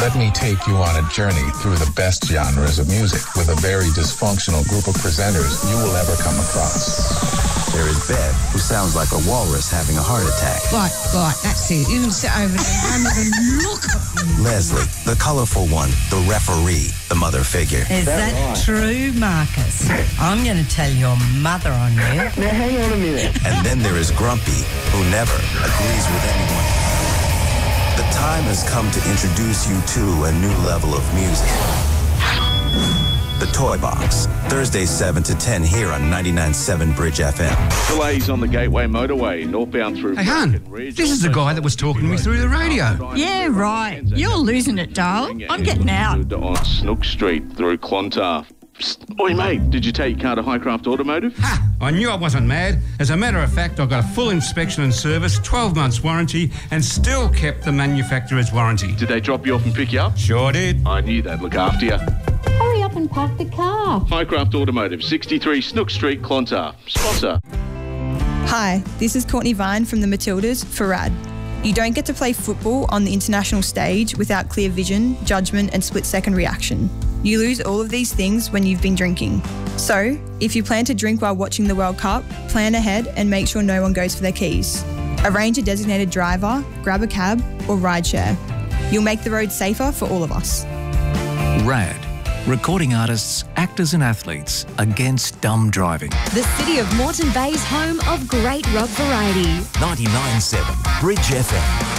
Let me take you on a journey through the best genres of music with a very dysfunctional group of presenters you will ever come across. There is Bev, who sounds like a walrus having a heart attack. Right, that's it. You can sit over there and even look at me. Leslie, the colourful one, the referee, the mother figure. Is that right? True, Marcus? I'm going to tell your mother on you. Now, hang on a minute. And then there is Grumpy, who never agrees with anyone. The time has come to introduce you to a new level of music. The Toy Box, Thursdays 7 to 10 here on 99.7 Bridge FM. Delays on the Gateway Motorway, northbound through... Hey, hon, this is the guy that was talking to me through the radio. Yeah, right. You're losing it, Dale. I'm getting out. On Snook Street through Clontarf. Psst. Oi, mate, did you take your car to Highcraft Automotive? Ha! I knew I wasn't mad. As a matter of fact, I got a full inspection and service, 12 months warranty, and still kept the manufacturer's warranty. Did they drop you off and pick you up? Sure did. I knew they'd look after you. Hurry up and park the car. Highcraft Automotive, 63 Snook Street, Clontarf. Sponsor. Hi, this is Courtney Vine from the Matildas for RAD. You don't get to play football on the international stage without clear vision, judgment and split-second reaction. You lose all of these things when you've been drinking. So, if you plan to drink while watching the World Cup, plan ahead and make sure no one goes for their keys. Arrange a designated driver, grab a cab or rideshare. You'll make the road safer for all of us. RAD. Recording artists, actors and athletes against dumb driving. The city of Moreton Bay's home of great rock variety. 99.7 Bridge FM.